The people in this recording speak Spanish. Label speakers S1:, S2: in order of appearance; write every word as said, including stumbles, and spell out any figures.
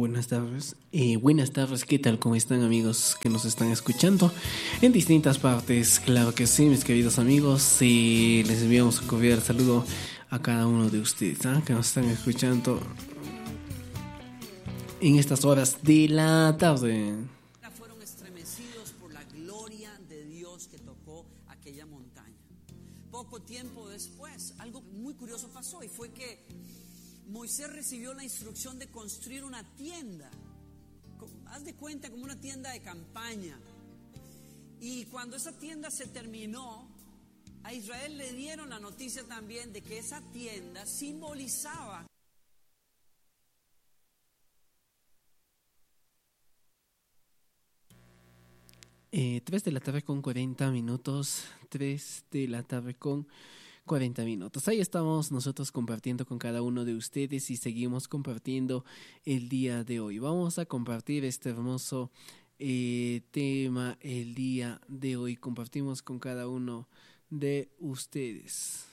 S1: buenas tardes. Eh, buenas tardes, ¿qué tal? ¿Cómo están, amigos que nos están escuchando en distintas partes? Claro que sí, mis queridos amigos. Eh, les enviamos un cordial saludo a cada uno de ustedes, ¿eh? que nos están escuchando en estas horas de la tarde.
S2: Fueron estremecidos por la gloria de Dios que tocó aquella montaña. Poco tiempo después, algo muy curioso pasó, y fue que Moisés recibió la instrucción de construir una tienda. Haz de cuenta como una tienda de campaña. Y cuando esa tienda se terminó, a Israel le dieron la noticia también de que esa tienda simbolizaba
S1: Eh, tres de la tarde con cuarenta minutos. tres de la tarde con cuarenta minutos. Ahí estamos nosotros compartiendo con cada uno de ustedes y seguimos compartiendo el día de hoy. Vamos a compartir este hermoso eh, tema el día de hoy. Compartimos con cada uno de ustedes.